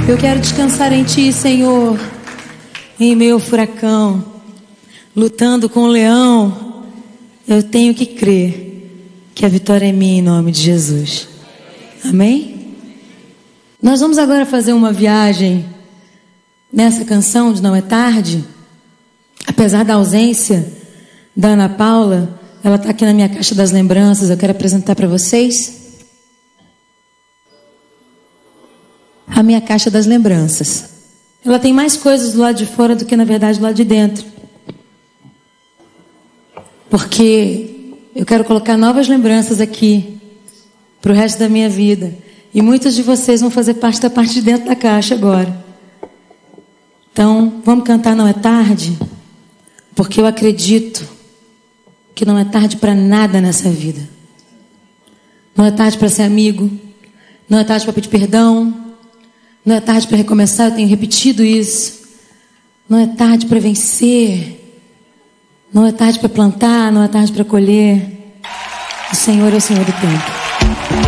Eu quero descansar em Ti, Senhor, em meu furacão, lutando com o leão. Eu tenho que crer que a vitória é minha em nome de Jesus. Amém? Nós vamos agora fazer uma viagem nessa canção de Não é Tarde. Apesar da ausência da Ana Paula, ela está aqui na minha caixa das lembranças. Eu quero apresentar para vocês a minha caixa das lembranças. Ela tem mais coisas do lado de fora do que na verdade do lado de dentro, porque eu quero colocar novas lembranças aqui para o resto da minha vida, e muitos de vocês vão fazer parte da parte de dentro da caixa agora. Então vamos cantar Não é Tarde, porque eu acredito que não é tarde para nada nessa vida. Não é tarde para ser amigo, não é tarde para pedir perdão, não é tarde para recomeçar. Eu tenho repetido isso. Não é tarde para vencer, não é tarde para plantar, não é tarde para colher. O Senhor é o Senhor do tempo.